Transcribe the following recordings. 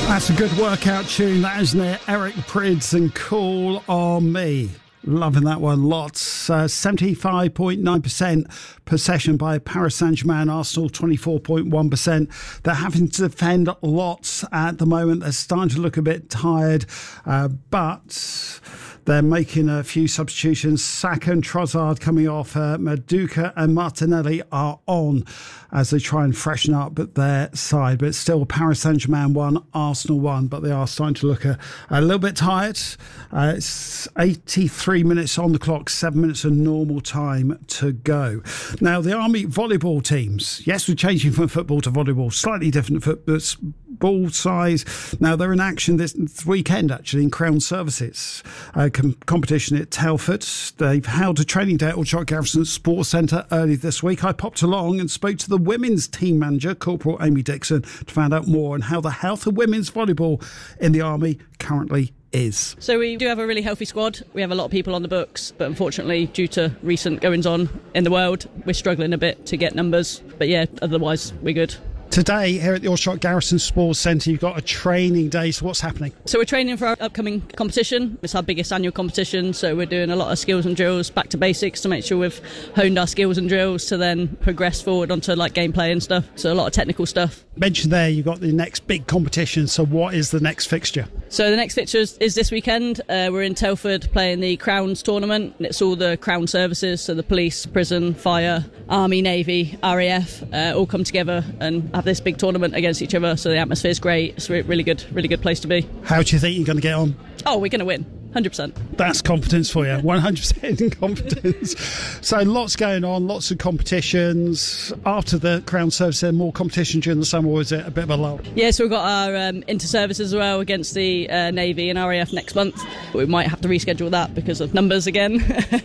That's a good workout tune, that, isn't it? Eric Prydz and Call on Me. Loving that one lots. 75.9% possession by Paris Saint-Germain. Arsenal 24.1%. They're having to defend lots at the moment. They're starting to look a bit tired, but they're making a few substitutions. Saka and Trossard coming off. Maduka and Martinelli are on as they try and freshen up their side. But still, Paris Saint-Germain 1, Arsenal 1. But they are starting to look a little bit tired. It's 83 minutes on the clock, 7 minutes of normal time to go. Now, the Army volleyball teams. Yes, we're changing from football to volleyball. Slightly different ball size. Now, they're in action this weekend, actually, in Crown Services. Competition at Telford. They've held a training day at Aldershot Garrison Sports Centre early this week. I popped along and spoke to the women's team manager, Corporal Amy Dixon, to find out more on how the health of women's volleyball in the Army currently is. So we do have a really healthy squad. We have a lot of people on the books, but unfortunately, due to recent goings on in the world, we're struggling a bit to get numbers. But yeah, otherwise, we're good. Today, here at the Aldershot Garrison Sports Centre, you've got a training day. So what's happening? So we're training for our upcoming competition. It's our biggest annual competition. So we're doing a lot of skills and drills, back to basics, to make sure we've honed our skills and drills to then progress forward onto like gameplay and stuff. So a lot of technical stuff. Mentioned there, you've got the next big competition. So what is the next fixture? So the next fixture is this weekend. We're in Telford playing the Crowns tournament. And it's all the Crown services, so the police, prison, fire, Army, Navy, RAF, all come together and have this big tournament against each other. So the atmosphere is great. It's a really good place to be. How do you think you're going to get on? Oh, we're going to win. 100%. That's confidence for you. 100% confidence. So lots going on, lots of competitions. After the Crown Service, there more competition during the summer, or is it a bit of a lull? Yeah, so we've got our inter-service as well against the Navy and RAF next month. But we might have to reschedule that because of numbers again.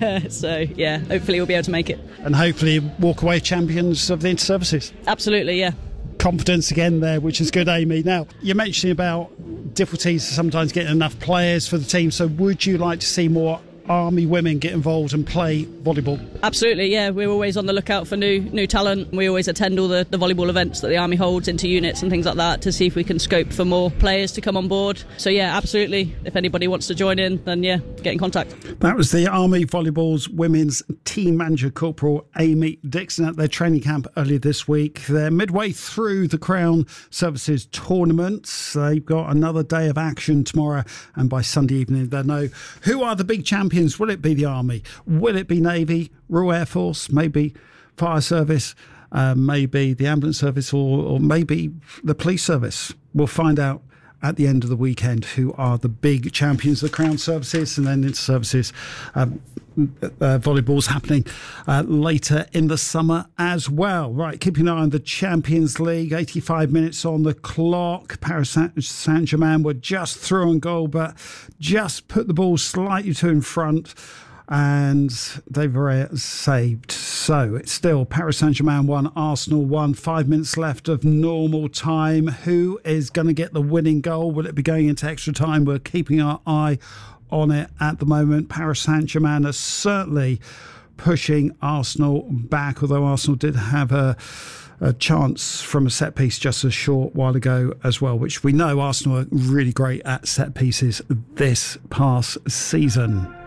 So yeah, hopefully we'll be able to make it. And hopefully walk away champions of the inter-services. Absolutely, yeah. Confidence again there, which is good, Amy. Now, you're mentioning about difficulties sometimes getting enough players for the team, so would you like to see more Army women get involved and play volleyball? Absolutely, yeah. We're always on the lookout for new talent. We always attend all the volleyball events that the Army holds, into units and things like that, to see if we can scope for more players to come on board. So yeah, absolutely. If anybody wants to join in, then yeah, get in contact. That was the Army Volleyball's women's team manager, Corporal Amy Dixon, at their training camp earlier this week. They're midway through the Crown Services tournament. They've got another day of action tomorrow, and by Sunday evening they'll know who are the big champions. Will it be the Army? Will it be Navy, Royal Air Force, maybe Fire Service, maybe the Ambulance Service, or maybe the Police Service? We'll find out at the end of the weekend who are the big champions of the Crown Services, and then inter-services volleyball's happening later in the summer as well. Right, keeping an eye on the Champions League. 85 minutes on the clock. Paris Saint-Germain were just through on goal, but just put the ball slightly too in front, and they were saved. So it's still Paris Saint-Germain 1, Arsenal 1. 5 minutes left of normal time. Who is going to get the winning goal? Will it be going into extra time? We're keeping our eye on it at the moment. Paris Saint-Germain are certainly pushing Arsenal back, although Arsenal did have a chance from a set piece just a short while ago as well, which we know Arsenal are really great at set pieces this past season.